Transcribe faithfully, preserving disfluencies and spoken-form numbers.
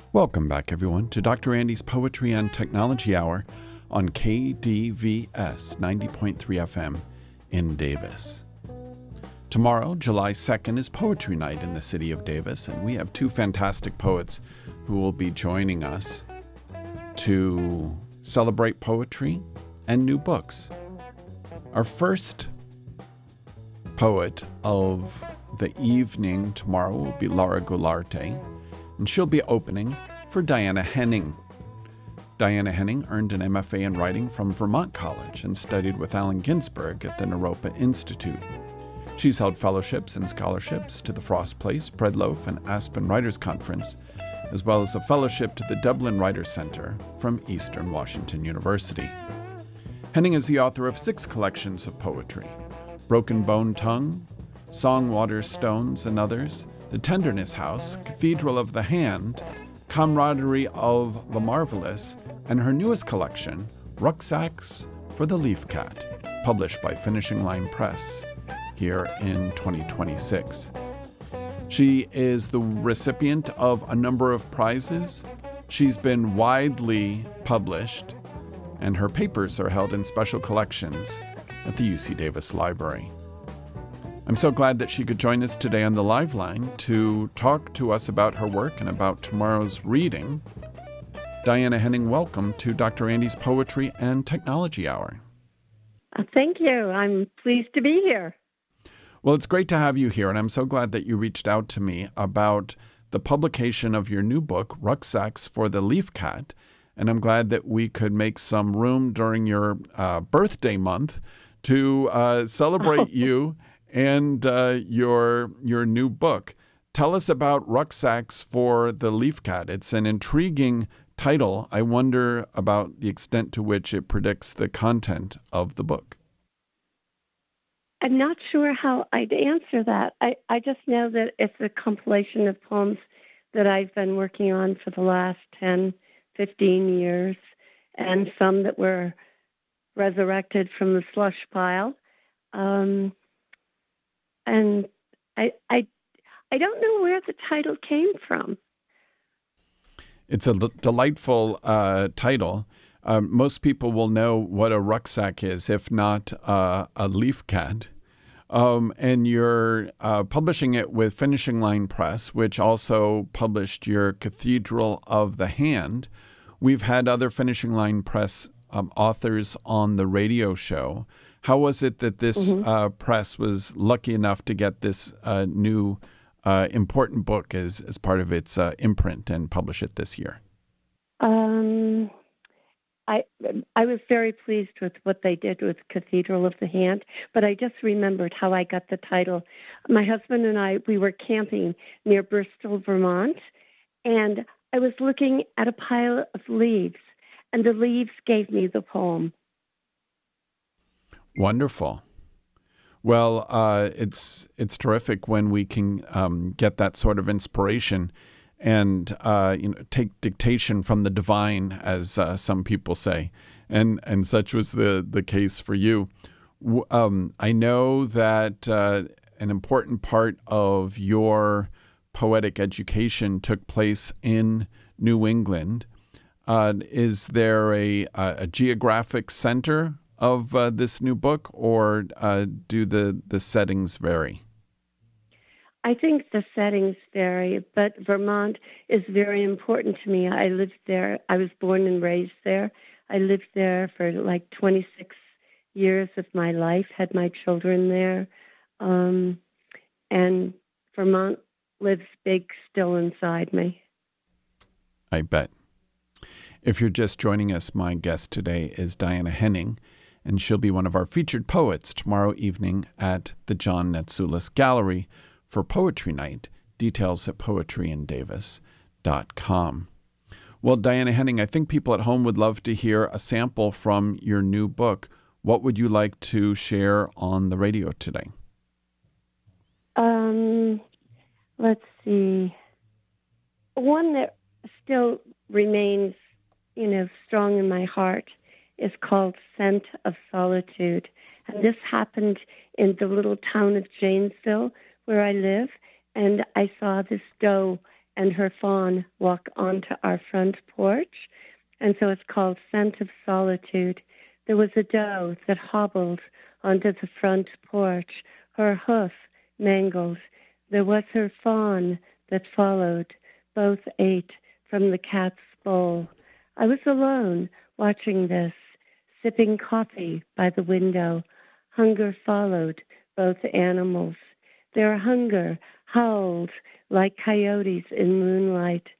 Welcome back, everyone, to Doctor Andy's Poetry and Technology Hour on K D V S ninety point three F M in Davis. Tomorrow, July second, is Poetry Night in the city of Davis, and we have two fantastic poets who will be joining us to celebrate poetry and new books. Our first poet of the evening tomorrow will be Laura Gularte, and she'll be opening for Diana Henning. Diana Henning earned an M F A in writing from Vermont College and studied with Allen Ginsberg at the Naropa Institute. She's held fellowships and scholarships to the Frost Place, Breadloaf, and Aspen Writers Conference, as well as a fellowship to the Dublin Writers Center from Eastern Washington University. Henning is the author of six collections of poetry: Broken Bone Tongue, Song, Water, Stones, and Others, The Tenderness House, Cathedral of the Hand, Camaraderie of the Marvelous, and her newest collection, Rucksacks for the Leaf Cat, published by Finishing Line Press here in twenty twenty-six. She is the recipient of a number of prizes. She's been widely published, and her papers are held in special collections at the U C Davis Library. I'm so glad that she could join us today on the live line to talk to us about her work and about tomorrow's reading. Diana Henning, welcome to Doctor Andy's Poetry and Technology Hour. Uh, thank you. I'm pleased to be here. Well, it's great to have you here, and I'm so glad that you reached out to me about the publication of your new book, Rucksacks for the Leaf Cat, and I'm glad that we could make some room during your uh, birthday month to uh, celebrate oh. you and uh, your your new book. Tell us about Rucksacks for the Leaf Cat. It's an intriguing title. I wonder about the extent to which it predicts the content of the book. I'm not sure how I'd answer that. I, I just know that it's a compilation of poems that I've been working on for the last ten, fifteen years, and some that were resurrected from the slush pile. Um, and I, I, I don't know where the title came from. It's a l- delightful uh, title. Um, most people will know what a rucksack is, if not uh, a leaf cat. Um, and you're uh, publishing it with Finishing Line Press, which also published your Cathedral of the Hand. We've had other Finishing Line Press um, authors on the radio show. How was it that this mm-hmm. uh, press was lucky enough to get this uh, new uh, important book as, as part of its uh, imprint and publish it this year? Um, I I was very pleased with what they did with Cathedral of the Hand, but I just remembered how I got the title. My husband and I, we were camping near Bristol, Vermont, and I was looking at a pile of leaves, and the leaves gave me the poem. Wonderful. Well, uh, it's it's terrific when we can um, get that sort of inspiration and uh, you know, take dictation from the divine, as uh, some people say, and and such was the the case for you. Um, I know that uh, an important part of your poetic education took place in New England. Uh, is there a a geographic center of uh, this new book, or uh, do the, the settings vary? I think the settings vary, but Vermont is very important to me. I lived there. I was born and raised there. I lived there for like twenty-six years of my life, had my children there. Um, and Vermont lives big still inside me. I bet. If you're just joining us, my guest today is Diana Henning, and she'll be one of our featured poets tomorrow evening at the John Netzoulis Gallery for Poetry Night. Details at poetry in davis dot com. Well, Diana Henning, I think people at home would love to hear a sample from your new book. What would you like to share on the radio today? Um, let's see. One that still remains, you know, strong in my heart is called Scent of Solitude. And this happened in the little town of Janesville where I live. And I saw this doe and her fawn walk onto our front porch, and so it's called Scent of Solitude. There was a doe that hobbled onto the front porch, her hoof mangled. There was her fawn that followed. Both ate from the cat's bowl. I was alone watching this, sipping coffee by the window. Hunger followed both animals. Their hunger howled like coyotes in moonlight.